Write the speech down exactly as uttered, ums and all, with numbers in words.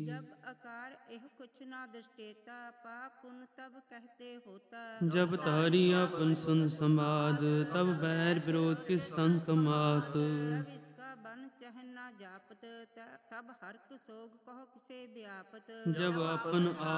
जब आकार एह कुछ ना दृष्टेता, पाप पुन तब कहते होता। जब तारी आपन सुन समाद, तब बैर विरोध किस संक मात। तब इसका बन चह ना जापत, तब हर्क सोग कहो किसे व्यापत। जब आपन